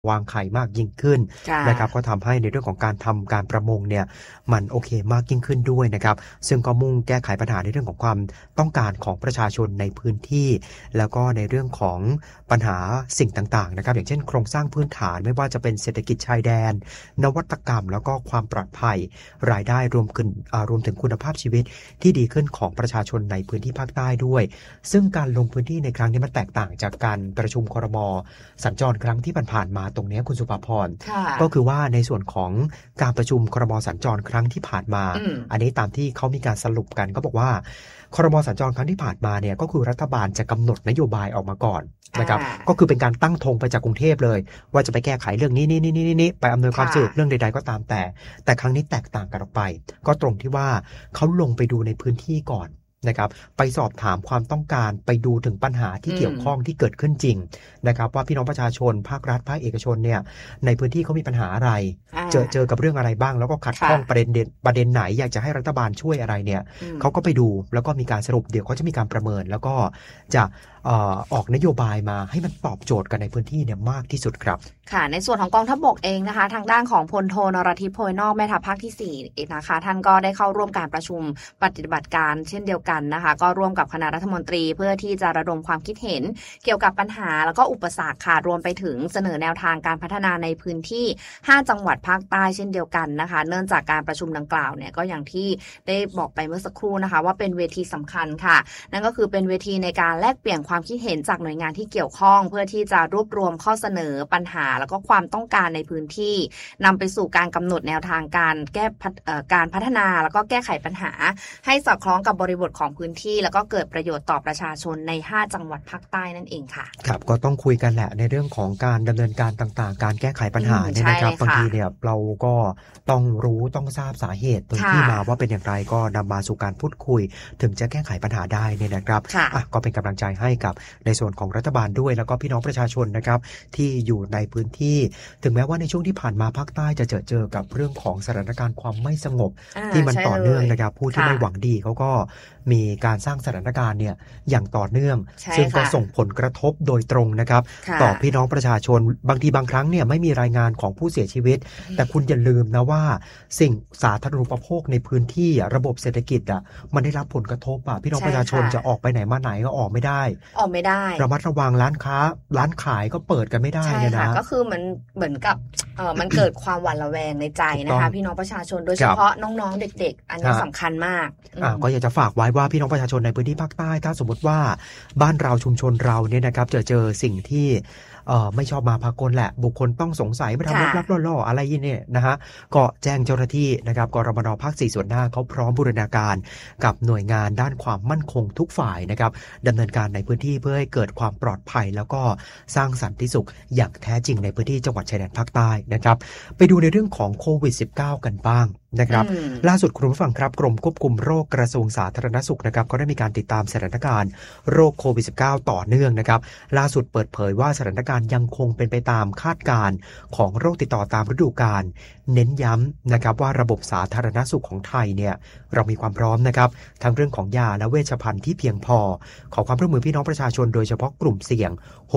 วางไข่มากยิ่งขึ้นนะครับก็ทำให้ในเรื่องของการทำการประมงเนี่ยมันโอเคมากยิ่งขึ้นด้วยนะครับซึ่งก็มุ่งแก้ไขปัญหาในเรื่องของความต้องการของประชาชนในพื้นที่แล้วก็ในเรื่องของปัญหาสิ่งต่างๆนะครับอย่างเช่นโครงสร้างพื้นฐานไม่ว่าจะเป็นเศรษฐกิจชายแดนนวัตกรรมแล้วก็ความปลอดภัยรายได้รวมถึงคุณภาพชีวิตที่ดีขึ้นของประชาชนในพื้นที่ภาคใต้ด้วยซึ่งการลงพื้นที่ในครั้งนี้มันแตกต่างจากการประชุมครม.สัญจรครั้งที่ผ่านมาตรงนี้คุณสุภาพรก็คือว่าในส่วนของการประชุมครม.สัญจรครั้งที่ผ่านมาอันนี้ตามที่เขามีการสรุปกันก็บอกว่าครม.สัญจรครั้งที่ผ่านมาเนี่ยก็คือรัฐบาลจะกำหนดนโยบายออกมาก่อนนะครับก็คือเป็นการตั้งธงไปจากกรุงเทพเลยว่าจะไปแก้ไขเรื่องนี้ไปอำนวยความสะดวกเรื่องใดๆก็ตามแต่ครั้งนี้แตกต่างกันออกไปก็ตรงที่ว่าเขาลงไปดูในพื้นที่ก่อนนะครับไปสอบถามความต้องการไปดูถึงปัญหาที่เกี่ยวข้องที่เกิดขึ้นจริงนะครับว่าพี่น้องประชาชนภาครัฐภาคเอกชนเนี่ยในพื้นที่เขามีปัญหาอะไรเจอกับเรื่องอะไรบ้างแล้วก็ขัดข้องประเด็นไหนอยากจะให้รัฐบาลช่วยอะไรเนี่ยเขาก็ไปดูแล้วก็มีการสรุปเดี๋ยวเขาจะมีการประเมินแล้วก็จะออกนโยบายมาให้มันตอบโจทย์กันในพื้นที่เนี่ยมากที่สุดครับค่ะในส่วนของกองทัพบกเองนะคะทางด้านของพลโทนรทิพย์โพยนอกแม่ทัพภาคที่4นะคะท่านก็ได้เข้าร่วมการประชุมปฏิบัติการเช่นเดียวกันนะคะก็ร่วมกับคณะรัฐมนตรีเพื่อที่จะระดมความคิดเห็นเกี่ยวกับปัญหาแล้วก็อุปสรรคค่ะรวมไปถึงเสนอแนวทางการพัฒนาในพื้นที่5จังหวัดภาคใต้เช่นเดียวกันนะคะเนื่องจากการประชุมดังกล่าวเนี่ยก็อย่างที่ได้บอกไปเมื่อสักครู่นะคะว่าเป็นเวทีสำคัญค่ะนั่นก็คือเป็นเวทีในการแลกเปลี่ยนความคิดเห็นจากหน่วยงานที่เกี่ยวข้องเพื่อที่จะรวบรวมข้อเสนอปัญหาแล้วก็ความต้องการในพื้นที่นำไปสู่การกำหนดแนวทางการพัฒนาแล้วก็แก้ไขปัญหาให้สอดคล้องกับบริบทของพื้นที่แล้วก็เกิดประโยชน์ต่อประชาชนใน5จังหวัดภาคใต้นั่นเองค่ะครับก็ต้องคุยกันแหละในเรื่องของการดำเนินการต่างๆการแก้ไขปัญหาเนี่ยนะครับบางทีเนี่ยเราก็ต้องรู้ต้องทราบสาเหตุที่มาว่าเป็นอย่างไรก็นำมาสู่การพูดคุยถึงจะแก้ไขปัญหาได้เนี่ยนะครับก็เป็นกำลังใจให้กับในส่วนของรัฐบาลด้วยแล้วก็พี่น้องประชาชนนะครับที่อยู่ในพื้นที่ถึงแม้ว่าในช่วงที่ผ่านมาภาคใต้จะเจอกับเรื่องของสถานการณ์ความไม่สงบที่มันต่อเนื่องนะครับผู้ที่ไม่หวังดีเขาก็มีการสร้างสถานการณ์เนี่ยอย่างต่อเนื่องซึ่งก็ส่งผลกระทบโดยตรงนะครับต่อพี่น้องประชาชนบางทีบางครั้งเนี่ยไม่มีรายงานของผู้เสียชีวิตแต่คุณอย่าลืมนะว่าสิ่งสาธารณูปโภคในพื้นที่ระบบเศรษฐกิจมันได้รับผลกระทบพี่น้องประชาชนจะออกไปไหนมาไหนก็ออกไม่ได้ระมัดระวังร้านค้าร้านขายก็เปิดกันไม่ได้เนี่ยนะก็คือมันเหมือนกับมันเกิดความหวาดระแวงในใจนะคะพี่น้องประชาชนโดยเฉพาะน้องๆเด็กๆอันนี้สำคัญมากก็อยากจะฝากไว้ว่าพี่น้องประชาชนในพื้นที่ภาคใต้ถ้าสมมติว่าบ้านเราชุมชนเราเนี่ยนะครับเจอสิ่งที่ไม่ชอบมาพากลแหละบุคคลต้องสงสัยไม่ทำลับล่ออะไรเนี่ยนะฮะก็แจ้งเจ้าหน้าที่นะครับกรมน.ภาค4ส่วนหน้าเขาพร้อมบูรณาการกับหน่วยงานด้านความมั่นคงทุกฝ่ายนะครับดำเนินการในพื้นที่เพื่อให้เกิดความปลอดภัยแล้วก็สร้างสันติสุขอย่างแท้จริงในพื้นที่จังหวัดชายแดนภาคใต้นะครับไปดูในเรื่องของโควิด -19 กันบ้างนะครับล่าสุดคุณผู้ฟังครับกรมควบคุมโรคกระทรวงสาธารณสุขนะครับก็ได้มีการติดตามสถานการณ์โรคโควิด -19 ต่อเนื่องนะครับล่าสุดเปิดเผยว่าสถานการณ์ยังคงเป็นไปตามคาดการณ์ของโรคติดต่อตามฤดูกาลเน้นย้ำนะครับว่าระบบสาธารณสุขของไทยเนี่ยเรามีความพร้อมนะครับทั้งเรื่องของยาและเวชภัณฑ์ที่เพียงพอขอความร่วมมือพี่น้องประชาชนโดยเฉพาะกลุ่มเสี่ยง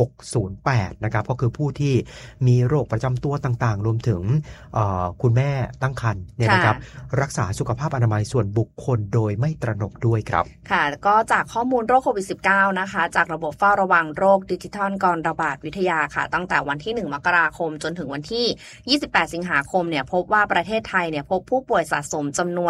608นะครับก็คือผู้ที่มีโรคประจำตัวต่างๆรวมถึงคุณแม่ตั้งครรภ์เนี่ยนะครับรักษาสุขภาพอนามัยส่วนบุคคลโดยไม่ตระหนกด้วยครับค่ะก็จากข้อมูลโรคโควิด -19 นะคะจากระบบเฝ้าระวังโรคดิจิทัลกองระบาดวิทยาค่ะตั้งแต่วันที่1มกราคมจนถึงวันที่28สิงหาคมเนี่ยพบว่าประเทศไทยเนี่ยพบผู้ป่วยสะสมจำนวน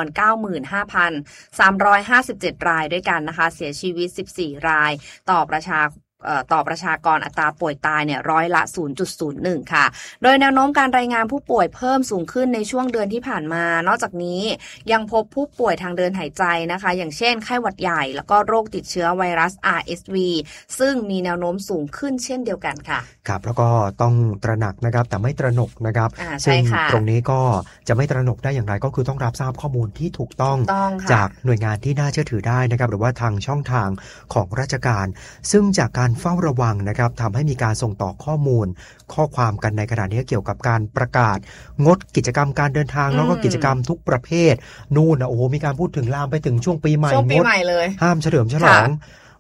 95,357 รายด้วยกันนะคะเสียชีวิต14รายต่อประชากรอัตราป่วยตายเนี่ยร้อยละ 0.01 ค่ะโดยแนวโน้มการรายงานผู้ป่วยเพิ่มสูงขึ้นในช่วงเดือนที่ผ่านมานอกจากนี้ยังพบผู้ป่วยทางเดินหายใจนะคะอย่างเช่นไข้หวัดใหญ่แล้วก็โรคติดเชื้อไวรัส RSV ซึ่งมีแนวโน้มสูงขึ้นเช่นเดียวกันค่ะครับแล้วก็ต้องตระหนักนะครับแต่ไม่ตระหนกนะครับซึ่งตรงนี้ก็จะไม่ตระหนกได้อย่างไรก็คือต้องรับทราบข้อมูลที่ถูกต้องจากหน่วยงานที่น่าเชื่อถือได้นะครับหรือว่าทางช่องทางของราชการซึ่งจากการเฝ้าระวังนะครับทำให้มีการส่งต่อข้อมูลข้อความกันในขณะนี้เกี่ยวกับการประกาศงดกิจกรรมการเดินทางแล้วก็กิจกรรมทุกประเภทนู่นโอ้โหมีการพูดถึงลามไปถึงช่วงปีใหม่เลยห้ามเฉลิมฉลอง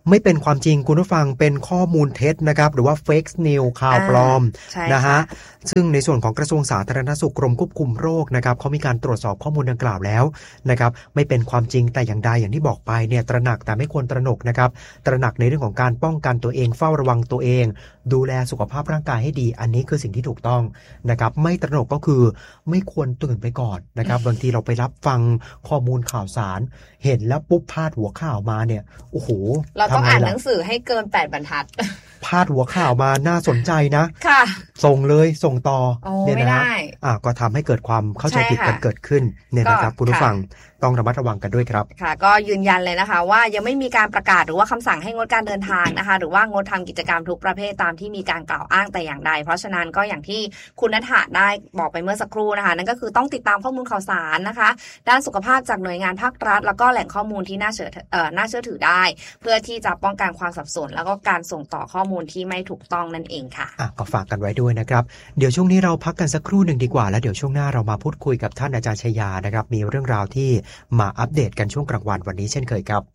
ไม่เป็นความจริงคุณผู้ฟังเป็นข้อมูลเท็จนะครับหรือว่า fake news ข่าวปลอมนะฮะซึ่งในส่วนของกระทรวงสาธารณสุขกรมควบคุมโรคนะครับเขามีการตรวจสอบข้อมูลดังกล่าวแล้วนะครับไม่เป็นความจริงแต่อย่างใดอย่างที่บอกไปเนี่ยตระหนักแต่ไม่ควรตระหนกนะครับตระหนักในเรื่องของการป้องกันตัวเองเฝ้าระวังตัวเองดูแลสุขภาพร่างกายให้ดีอันนี้คือสิ่งที่ถูกต้องนะครับไม่ตระหนกก็คือไม่ควรตื่นไปก่อนนะครับบางทีเราไปรับฟังข้อมูลข่าวสารเห็นแล้วปุ๊บพาดหัวข่าวมาเนี่ยโอ้โหเราต้องอ่านหนังสือให้เกิน8บรรทัดพาดหัวข่าวมาน่าสนใจนะค่ะส่งเลยส่งต่อเนี่ยนะฮะก็ทำให้เกิดความเข้าใจผิดกันเกิดขึ้นเนี่ยนะครับคุณผู้ฟังต้องระมัดระวังกันด้วยครับค่ะก็ยืนยันเลยนะคะว่ายังไม่มีการประกาศหรือว่าคำสั่งให้งดการเดินทางนะคะหรือว่างดทำกิจกรรมทุกประเภทตามที่มีการกล่าวอ้างแต่อย่างใดเพราะฉะนั้นก็อย่างที่คุณณัฐาได้บอกไปเมื่อสักครู่นะคะนั่นก็คือต้องติดตามข้อมูลข่าวสารนะคะด้านสุขภาพจากหน่วยงานภาครัฐแล้วก็แหล่งข้อมูลที่น่าเชื่อถือได้เพื่อที่จะป้องกันความสับสนแล้วก็การส่งต่อข้อมูลที่ไม่ถูกต้องนั่นเองค่ะก็ฝากกันไว้ด้วยนะครับเดี๋ยวช่วงนี้เราพักกันสักครู่หนึ่งดีกว่าแล้วเดี๋ยวช่วงหน้าเรามาพูดคุยกับท่านอาจารย์ชยานะครับมีเรื่องราวที่มาอัปเดตกันช่วงกลางวันวันนี้เช่นเคยครับ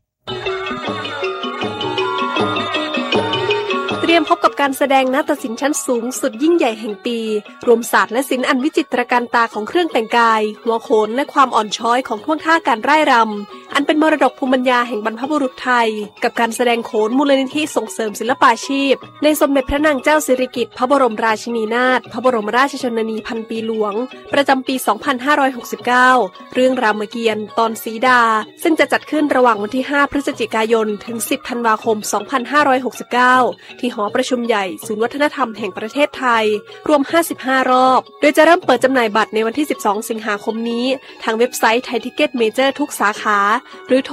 เตรียมพบกับการแสดงนาฏศิลป์ชั้นสูงสุดยิ่งใหญ่แห่งปีรวมศาสตร์และศิลป์อันวิจิตรการตาของเครื่องแต่งกายหัวโขนและความอ่อนช้อยของท่วงท่าการร่ายรำอันเป็นมรดกภูมิปัญญาแห่งบรรพบุรุษไทยกับการแสดงโขนมูลนิธิส่งเสริมศิลปาชีพในสมเด็จพระนางเจ้าสิริกิติ์พระบรมราชินีนาถพระบรมราชชนนีพันปีหลวงประจำปี 2569 เรื่องรามเกียรติ์ตอนสีดาซึ่งจะจัดขึ้นระหว่างวันที่ 5 พฤศจิกายนถึง 10 ธันวาคม 2569 ที่หอประชุมใหญ่ศูนย์วัฒนธรรมแห่งประเทศไทยรวม55รอบโดยจะเริ่มเปิดจำหน่ายบัตรในวันที่12สิงหาคมนี้ทางเว็บไซต์ไทยทิกเก็ตเมเจอร์ทุกสาขาหรือโทร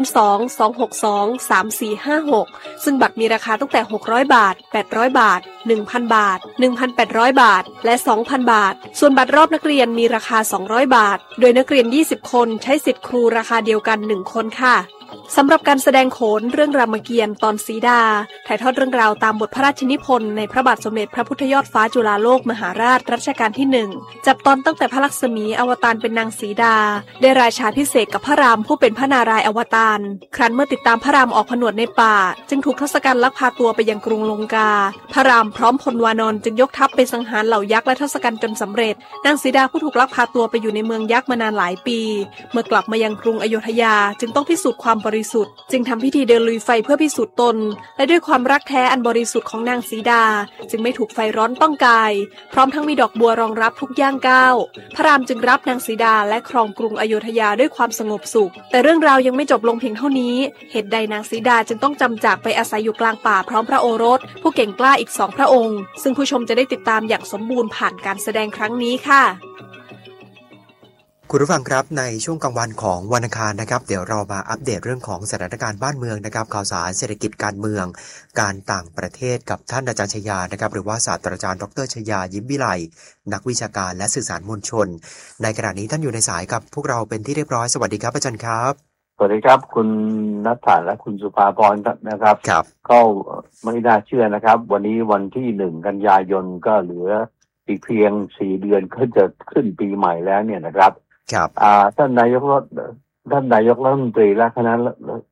02-262-3456ซึ่งบัตรมีราคาตั้งแต่600บาท800บาท 1,000 บาท 1,800 บาทและ 2,000 บาทส่วนบัตรรอบนักเรียนมีราคา200บาทโดยนักเรียน20คนใช้สิทธิ์ครูราคาเดียวกัน1คนค่ะสำหรับการแสดงโขนเรื่องรามเกียรติ์ตอนสีดาถ่ายทอดเรื่องราวตามบทพระราชนิพนธ์ในพระบาทสมเด็จพระพุทธยอดฟ้าจุฬาโลกมหาราชรัชกาลที่1จับตอนตั้งแต่พระลักษมีอวตารเป็นนางสีดาได้ราชาภิเษกกับพระรามผู้เป็นพระนารายณ์อวตารครั้นเมื่อติดตามพระรามออกผนวดในป่าจึงถูกทศกัณฐ์ลักพาตัวไปยังกรุงลงกาพระรามพร้อมพลวานนท์จึงยกทัพไปสังหารเหล่ายักษ์และทศกัณฐ์จนสำเร็จนางสีดาผู้ถูกลักพาตัวไปอยู่ในเมืองยักษ์มานานหลายปีเมื่อกลับมายังกรุงอโยธยาจึงต้องพิสูจน์ความบริสุทธิ์จึงทำพิธีเดินลุยไฟเพื่อพิสูจน์ตนและด้วยความรักแท้อันบริสุทธิ์ของนางสีดาจึงไม่ถูกไฟร้อนต้องกายพร้อมทั้งมีดอกบัวรองรับทุกย่างก้าวพระรามจึงรับนางสีดาและครองกรุงอโยธยาด้วยความสงบสุขแต่เรื่องราวยังไม่จบลงเพียงเท่านี้เหตุใดนางสีดาจึงต้องจำจากไปอาศัยอยู่กลางป่าพร้อมพระโอรสผู้เก่งกล้าอีก2พระองค์ซึ่งผู้ชมจะได้ติดตามอย่างสมบูรณ์ผ่านการแสดงครั้งนี้ค่ะคุณผู้ฟังครับในช่วงกลางวันของวันอังคารนะครับเดี๋ยวเรามาอัปเดตเรื่องของสถานการณ์บ้านเมืองนะครับข่าวสารเศรษฐกิจการเมืองการต่างประเทศกับท่านอาจารย์ชยานะครับหรือว่าศาสตราจารย์ดร.ชยายิ้มวิไลนักวิชาการและสื่อสารมวลชนในขณะนี้ท่านอยู่ในสายกับพวกเราเป็นที่เรียบร้อยสวัสดีครับอาจารย์ครับสวัสดีครับคุณณัฐาและคุณสุภาพรนะครับครับก็ไม่น่าเชื่อนะครับวันนี้วันที่1กันยายนก็เหลืออีกเพียง4เดือนก็จะขึ้นปีใหม่แล้วเนี่ยนะครับครับท่านนายกรัฐมนตรีและคณะ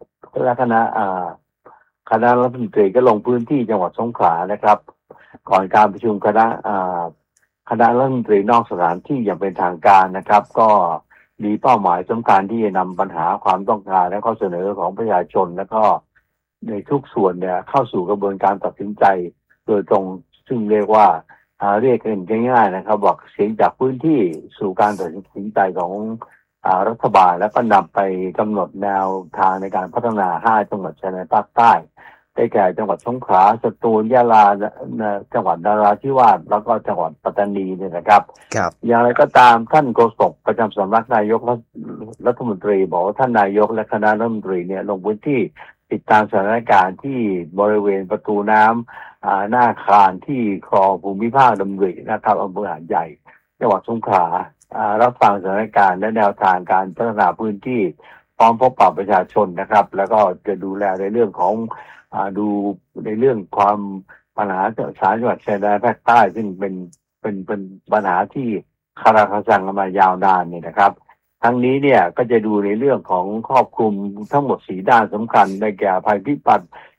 รัฐมนตรีก็ลงพื้นที่จังหวัดสงขลานะครับก่อนการประชุมคณะรัฐมนตรีนอกสถานที่อย่างเป็นทางการนะครับก็มีเป้าหมายสำคัญที่จะนำปัญหาความต้องการและข้อเสนอของประชาชนและก็ในทุกส่วนเนี่ยเข้าสู่กระบวนการตัดสินใจโดยตรงซึ่งเรียกว่าเรียกกันง่ายๆนะครับบอกเสียงจากพื้นที่สู่การตัดสินใจของรัฐบาลแล้วก็นำไปกำหนดแนวทางในการพัฒนา5จังหวัดชายแดนภาคใต้ได้แก่จังหวัดสงขลาสตูลยะลาจังหวัดนราธิวาสแล้วก็จังหวัดปัตตานีเนี่ยนะครับอย่างไรก็ตามท่านโฆษกประจำสำนักนายกรัฐมนตรีบอกว่าท่านนายกและคณะรัฐมนตรีเนี่ยลงพื้นที่ติดตามสถานการณ์ที่บริเวณประตูน้ำหน้าคานที่คลองภูมิภาคดำรินะครับอำเภอหาดใหญ่จังหวัดสงขลารับฟังสถานการณ์และแนวทางการพัฒนาพื้นที่พร้อมพบปะประชาชนนะครับแล้วก็จะดูแลในเรื่องของดูในเรื่องความปัญหา3จังหวัดชายแดนภาคใต้ซึ่งเป็นปัญหาที่คาราคาซังมายาวนานเนี่ยนะครับทั้งนี้เนี่ยก็จะดูในเรื่องของครอบคลุมทั้งหมด4ด้านสำคัญได้แก่ภัยพิบัติ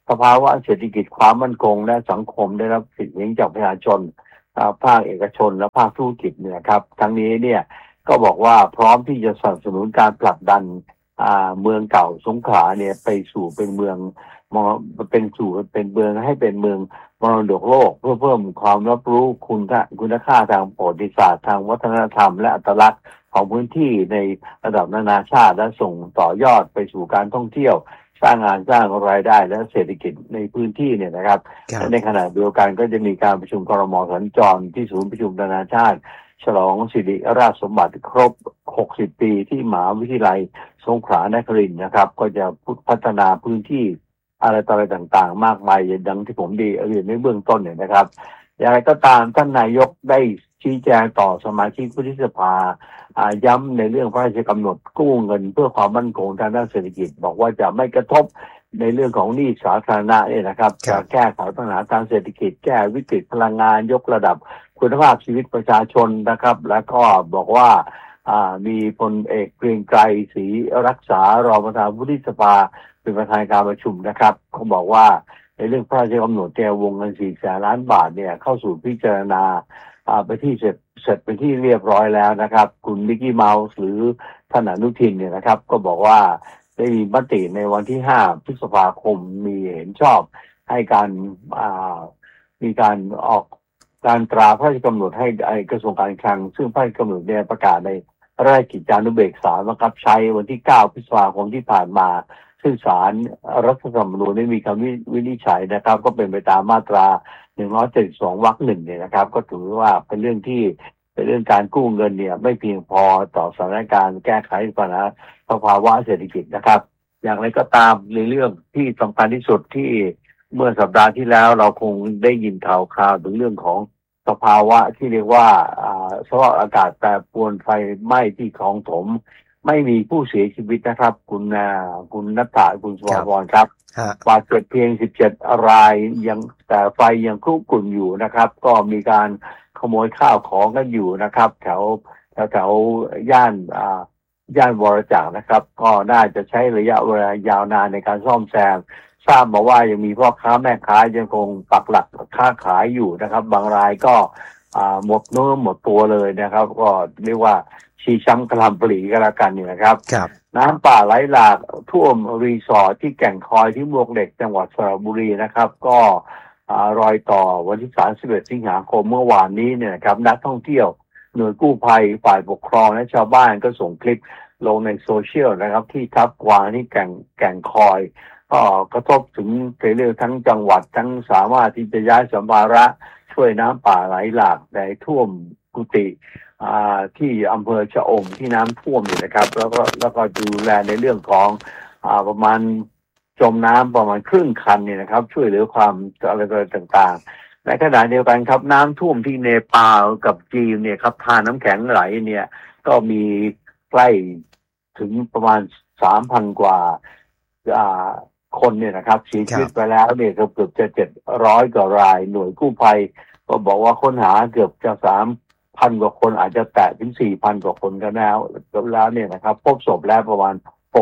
สภาวะเศรษฐกิจความมั่นคงและสังคมได้รับสิทธิจากประชาชนภาคเอกชนและภาคธุรกิจเนี่ยครับทั้งนี้เนี่ยก็บอกว่าพร้อมที่จะสนับสนุนการผลักดันเมืองเก่าสงขลาเนี่ยไปสู่เป็นเมืองเป็นเมืองให้เป็นเมืองมรดกโลกเพื่อเพิ่มความรับรู้คุณค่าทางประวัติศาสตร์ทางวัฒนธรรมและอัตลักษณ์ของพื้นที่ในระดับนานาชาติและส่งต่อยอดไปสู่การท่องเที่ยวสร้างงานสร้างรายได้และเศรษฐกิจในพื้นที่เนี่ยนะครับในขณะเดียวกันก็จะมีการประชุมครม.สัญจรที่ศูนย์ประชุมนานาชาติฉลองสิริราชสมบัติครบ60 ปีที่มหาวิทยาลัยสงขลานครินทร์นะครับก็จะพัฒนาพื้นที่อะไรต่ออะไรต่างๆมากมายดังที่ผมได้เรียนในเบื้องต้นเนี่ยนะครับอย่างไรก็ตามท่านนายกได้ชี้แจงต่อสมาชิกวุฒิสภาย้ำในเรื่องพระราชกำหนดกู้เงินเพื่อความมั่นคงทางด้านเศรษฐกิจบอกว่าจะไม่กระทบในเรื่องของหนี้สาธารณะเนี่ยนะครับจะแก้ไขปัญหาทางเศรษฐกิจแก้วิกฤตพลังงานยกระดับคุณภาพชีวิตประชาชนนะครับแล้วก็บอกว่ามีพลเอกเกรียงไกรศรีรักษารองประธานวุฒิสภาเป็นประธานการประชุมนะครับเขาบอกว่าในเรื่องพระราชกำหนดแก้วงเงิน400,000 ล้านบาทเนี่ยเข้าสู่พิจารณาไปที่เสร็จเป็นที่เรียบร้อยแล้วนะครับคุณมิกกี้เมาส์หรือท่านอนุทินเนี่ยนะครับก็บอกว่าได้มีมติในวันที่5 พฤษภาคมมีเห็นชอบให้มีการออกการตราพระราชกำหนดให้กระทรวงการคลังซึ่งพระราชกำหนดเนี่ยประกาศในราชกิจจานุเบกษาบังคับใช้วันที่9 พฤษภาคมที่ผ่านมาซึ่งศาลรัฐธรรมนูญได้มีคำวินิจฉัยนะครับก็เป็นไปตามมาตรา172 วรรค 1เนี่ยนะครับก็ถือว่าเป็นเรื่องการกู้เงินเนี่ยไม่เพียงพอต่อสถานการณ์แก้ไขปัญหาสภาวะเศรษฐกิจนะครับอย่างไรก็ตามในเรื่องที่สำคัญที่สุดที่เมื่อสัปดาห์ที่แล้วเราคงได้ยินข่าวถึงเรื่องของสภาวะที่เรียกว่าสภาพอากาศแปรปรวนไฟไหม้ที่คลองถมไม่มีผู้เสียชีวิตนะครับคุณณัฐาคุณสวรรณครับบาดเจ็บเพียง17 รายยังแต่ไฟยังคลุกกลุ่นอยู่นะครับก็มีการขโมยข้าวของกันอยู่นะครับแถวย่านวรจักรนะครับก็น่าจะใช้ระยะเวลายาวนานในการซ่อมแซมทราบมาว่ายังมีพ่อค้าแม่ค้ายังคงปักหลักค้าขายอยู่นะครับบางรายก็หมดเนื้อหมดตัวเลยนะครับก็เรียกว่าชีช้ำกระลำปลีก็แล้วกันนี่นะครับน้ำป่าไหลหลากท่วมรีสอร์ทที่แก่งคอยที่มวกเหล็กจังหวัดสระบุรีนะครับก็รอยต่อวันที่31 สิงหาคมเมื่อวานนี้เนี่ยนะครับนักท่องเที่ยวหน่วยกู้ภัยฝ่ายปกครองและชาวบ้านก็ส่งคลิปลงในโซเชียลนะครับที่ทับกวางที่แก่งคอยก็กระทบถึงในเรื่องทั้งจังหวัดทั้งสามารถที่จะย้ายสัมภาระช่วยน้ำป่าไหลหลากในท่วมกุฏิที่อำเภอชะอมที่น้ำท่วมอยู่นะครับแล้วก็ดูแลในเรื่องของประมาณจมน้ำประมาณครึ่งคันเนี่ยนะครับช่วยเหลือความอะไรต่างๆในขณะเดียวกันครับน้ำท่วมที่เนปาลกับจีนเนี่ยครับทานน้ำแข็งไหลเนี่ยก็มีใกล้ถึงประมาณ 3,000 กว่าคนเนี่ยนะครับเสียชีวิตไปแล้วเนี่ยเกือบจะ700 กว่ารายหน่วยกู้ภัยก็บอกว่าค้นหาเกือบจะ3,000 กว่าคนอาจจะแตะถึง 4,000 กว่าคนกันแล้วเนี่ยนะครับพบศพแล้วประมาณ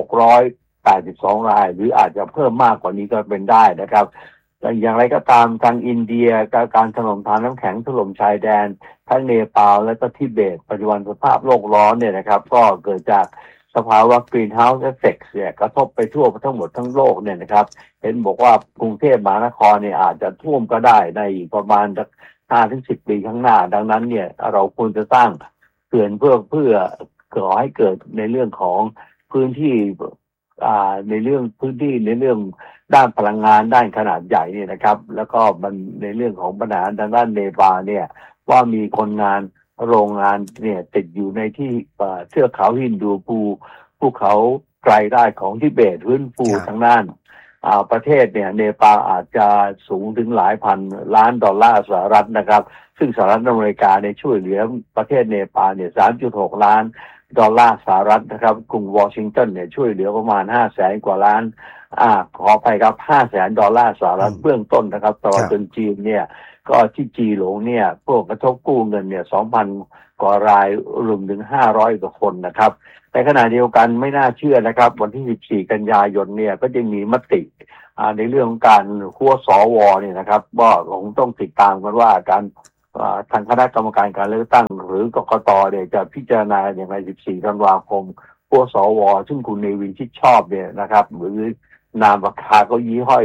682 รายหรืออาจจะเพิ่มมากกว่านี้ก็เป็นได้นะครับแต่อย่างไรก็ตามทางอินเดียการถล่มทานน้ำแข็งถล่มชายแดนทั้งเนปาลและก็ทิเบตปัจจุบันสภาพโลกร้อนเนี่ยนะครับก็เกิดจากสภาวะ Greenhouse Effect เนี่ยกระทบไปทั่วทั้งหมดทั้งโลกเนี่ยนะครับเห็นบอกว่ากรุงเทพมหานครเนี่ยอาจจะท่วมก็ได้ในประมาณ5-10 ปีข้างหน้าดังนั้นเนี่ยเราควรจะสร้างเขื่อนเพื่อก่อให้เกิดในเรื่องของพื้นที่ในเรื่องด้านพลังงานด้านขนาดใหญ่เนี่ยนะครับแล้วก็มันในเรื่องของปัญหาด้านเนปาลเนี่ยว่ามีคนงานโรงงานเนี่ยติดอยู่ในที่เทือกเขาฮินดูภูเขาไกลได้ของทิเบตพื้นฟูทางด้านประเทศเนี่ยเนปาลอาจจะสูงถึงหลายพันล้านดอลลาร์สหรัฐนะครับซึ่งสหรัฐอเมริกาเนี่ยช่วยเหลือประเทศเนปาลเนี่ย 3.6 ล้านดอลลาร์สหรัฐนะครับกรุงวอชิงตันเนี่ยช่วยเหลือประมาณ 500,000 กว่าล้านขอไปครับ 500,000 ดอลลาร์สหรัฐเบื้องต้นนะครับตลอดจนจีนเนี่ยก็ที่จีหลงเนี่ยพวกกระทบกู้เงินเนี่ย 2,000 กว่ารายรวมถึง500 กว่าคนนะครับแต่ขณะเดียวกันไม่น่าเชื่อนะครับวันที่14 กันยายนเนี่ยก็จะมีมติในเรื่องของการคั่วสวเนี่ยนะครับว่าคงต้องติดตามกันว่าการทางคณะกรรมการการเลือกตั้งหรือกกตเนี่ยจะพิจารณาอย่างไร14 ธันวาคมคั่วสวซึ่งคุณเนวินชิดชอบเนี่ยนะครับหรือนามปากกาก็ยี่ห้อย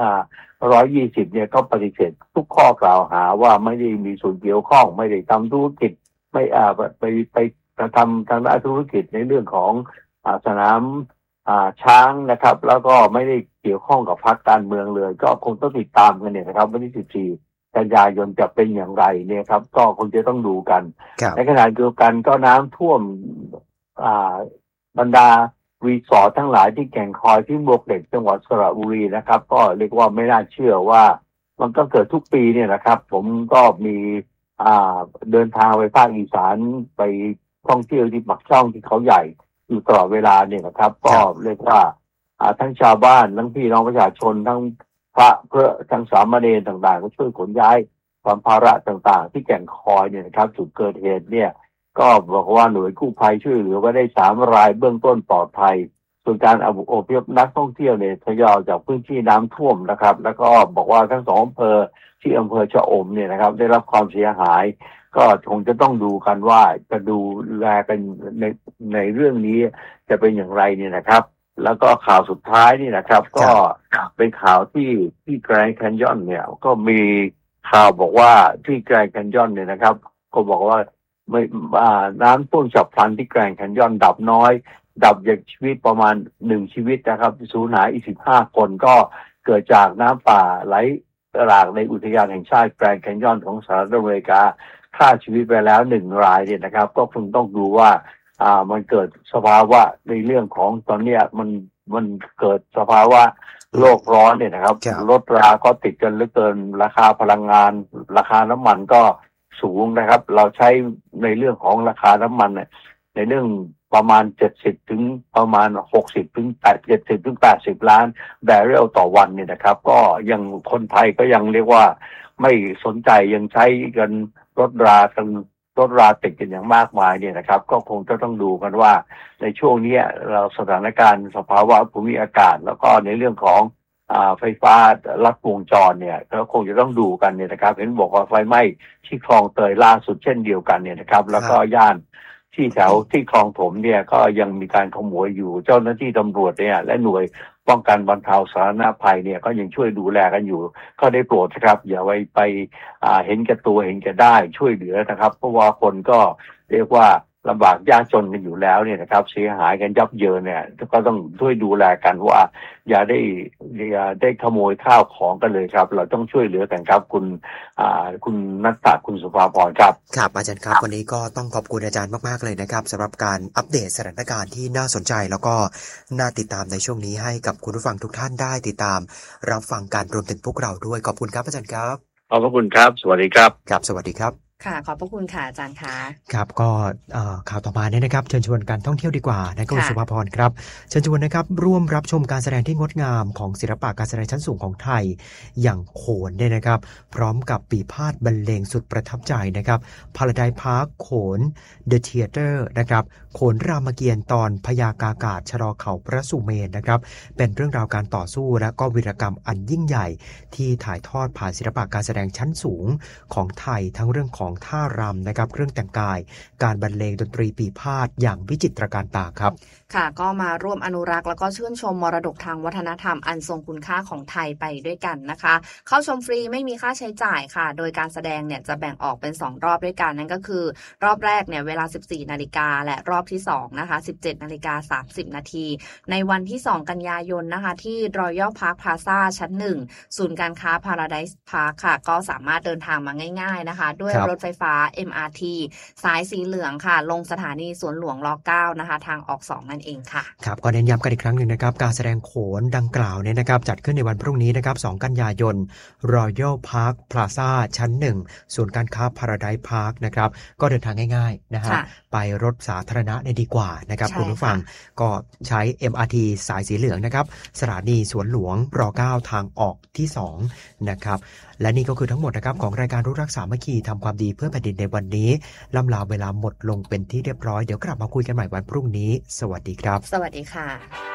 120เนี่ยก็ปฏิเสธทุกข้อกล่าวหาว่าไม่ได้มีส่วนเกี่ยวข้องไม่ได้ทำธุรกิจไม่ไปกระทำทางด้านธุรกิจในเรื่องของสนามช้างนะครับแล้วก็ไม่ได้เกี่ยวข้องกับพรรคการเมืองเลยก็คงต้องติดตามกันเนี่ยนะครับวันที่14 กันยายนจะเป็นอย่างไรเนี่ยครับก็คงจะต้องดูกันในขณะเดียวกันก็น้ำท่วมบรรดารีสอร์ททั้งหลายที่แก่งคอยที่บวกเหล็กจังหวัดสระบุรีนะครับก็เรียกว่าไม่น่าเชื่อว่ามันก็เกิดทุกปีเนี่ยนะครับผมก็มีเดินทางไปภาคอีสานไปท่องเที่ยวที่ปักช่องที่เขาใหญ่อยู่ตลอดเวลาเนี่ยนะครับก็เรียกว่าทั้งชาวบ้านทั้งพี่น้องประชาชนทั้งพระเพื่อทั้งสามเณรต่างๆก็ช่วยขนย้ายความภาระต่างๆที่แก่งคอยเนี่ยนะครับจุดเกิดเหตุเนี่ยก็บอกว่าหน่วยกู้ภัยช่วยเหลือไว้ได้3 รายเบื้องต้นปลอดภัยส่วนการอพยพนักท่องเที่ยวเนี่ยทยอยจากพื้นที่น้ำท่วมนะครับแล้วก็บอกว่าทั้ง2 อำเภอที่อำเภอชะอมเนี่ยนะครับได้รับความเสียหายก็คงจะต้องดูกันว่าจะดูแลกันในเรื่องนี้จะเป็นอย่างไรเนี่ยนะครับแล้วก็ข่าวสุดท้ายนี่นะครับก็เป็นข่าวที่แกรนด์แคนยอนเนี่ยก็มีข่าวบอกว่าที่แกรนด์แคนยอนเนี่ยนะครับก็บอกว่าไม่น้ำท่วมฉับพลันที่แกรนด์แคนยอนดับน้อยดับจากชีวิตประมาณ1 ชีวิตนะครับสูญหายอีก15 คนก็เกิดจากน้ำป่าไหลหลากในอุทยานแห่งชาติแกรนด์แคนยอนของสหรัฐอเมริกาฆ่าชีวิตไปแล้ว1 รายเนี่ยนะครับก็คงต้องดูว่ามันเกิดสภาวะในเรื่องของตอนเนี้ยมันเกิดสภาวะโลกร้อนเนี่ยนะครับรถราก็ติดกันเหลือเกินราคาพลังงานราคาน้ำมันก็สูงนะครับเราใช้ในเรื่องของราคาน้ำมันเนี่ยในเรื่องประมาณ70ถึงประมาณ60ถึง70ถึง80 ล้านแบเรลต่อวันเนี่ยนะครับก็ยังคนไทยก็ยังเรียกว่าไม่สนใจยังใช้กันรถราติดกันอย่างมากมายเนี่ยนะครับก็คงจะต้องดูกันว่าในช่วงนี้เราสถานการณ์สภาวะภูมิอากาศแล้วก็ในเรื่องของไฟฟ้าลัดวงจรเนี่ยก็คงจะต้องดูกันเนี่ยนะครับเห็นบอกว่าไฟไหม้ที่คลองเตยล่าสุดเช่นเดียวกันเนี่ยนะครับแล้วก็ย่านที่แถวที่คลองถมเนี่ยก็ยังมีการขโมยอยู่เจ้าหน้าที่ตำรวจเนี่ยและหน่วยป้องกันบรรเทาสาธารณภัยเนี่ยก็ยังช่วยดูแลกันอยู่ก็ได้โปรดนะครับอย่าไปเห็นแก่ตัวเห็นแก่ได้ช่วยเหลือนะครับเพราะว่าคนก็เรียกว่าลำบากยากจนกันอยู่แล้วเนี่ยนะครับเสียหายกันยับเยินเนี่ยก็ต้องช่วยดูแลกันว่าอย่าได้ขโมยข้าวของกันเลยครับเราต้องช่วยเหลือกันครับคุณนัทตะคุณสุภาพรครับครับอาจารย์ครับวันนี้ก็ต้องขอบคุณอาจารย์มากๆเลยนะครับสำหรับการอัปเดตสถานการณ์ที่น่าสนใจแล้วก็น่าติดตามในช่วงนี้ให้กับคุณผู้ฟังทุกท่านได้ติดตามรับฟังการรวมถึงพวกเราด้วยขอบคุณครับอาจารย์ครับขอบคุณครับสวัสดีครับครับสวัสดีครับค่ะขอบพระคุณค่ะอาจารย์คะครับก็ข่าวต่อมาเนี่ยนะครับเชิญชวนการท่องเที่ยวดีกว่านะคุณสุภาพรครับเชิญชวนนะครับร่วมรับชมการแสดงที่งดงามของศิลปะการแสดงชั้นสูงของไทยอย่างโขนเนี่ยนะครับพร้อมกับปีพาทย์บรรเลงสุดประทับใจนะครับ Paradise Park โขน The Theater นะครับโขนรามเกียรติ์ตอนพญากากาศชะลอเขาพระสุเมนนะครับเป็นเรื่องราวการต่อสู้และก็วีรกรรมอันยิ่งใหญ่ที่ถ่ายทอดผ่านศิลปะการแสดงชั้นสูงของไทยทั้งเรื่องของท่ารำนะครับเครื่องแต่งกายการบรรเลงดนตรีปีพาทย์อย่างวิจิตรการตาครับค่ะก็มาร่วมอนุรักษ์แล้วก็ชื่นชมมรดกทางวัฒนธรรมอันทรงคุณค่าของไทยไปด้วยกันนะคะเข้าชมฟรีไม่มีค่าใช้จ่ายค่ะโดยการแสดงเนี่ยจะแบ่งออกเป็น2 รอบด้วยกันนั่นก็คือรอบแรกเนี่ยเวลา 14 นาฬิกาและรอบที่2นะคะ 17 นาฬิกา 30 นาทีในวันที่2 กันยายนนะคะที่ Royal Park Plaza ชั้น 1ศูนย์การค้า Paradise Park ค่ะก็สามารถเดินทางมาง่ายๆนะคะด้วยรถถไฟฟ้า MRT สายสีเหลืองค่ะลงสถานีสวนหลวงร9นะคะทางออก2นั่นเองค่ะครับก็เน้นย้ำกันอีกครั้งหนึ่งนะครับการแสดงโขนดังกล่าวเนี่ยนะครับจัดขึ้นในวันพรุ่งนี้นะครับ2กันยายน Royal Park Plaza ชั้น1ศูนย์การค้า Paradise Park นะครับก็เดินทางง่ายๆนะฮะไปรถสาธารณะดีกว่านะครับคุณผู้ฟังก็ใช้ MRT สายสีเหลืองนะครับสถานีสวนหลวงร9ทางออกที่2นะครับและนี่ก็คือทั้งหมดนะครับของรายการรู้รักสามัคคีทำความดีเพื่อแผ่นดินในวันนี้ล่ำลาเวลาหมดลงเป็นที่เรียบร้อยเดี๋ยวกลับมาคุยกันใหม่วันพรุ่งนี้สวัสดีครับสวัสดีค่ะ